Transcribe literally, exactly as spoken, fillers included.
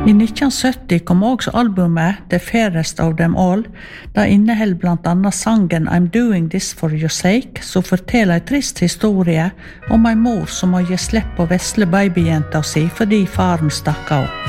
I nitten sytti kom også albumet The Fairest of Them All. Det inneheld blant annet sangen I'm Doing This For Your Sake, som forteller en trist historie om en mor som må gi slipp på vesle babyjenta si fordi faren stakk av.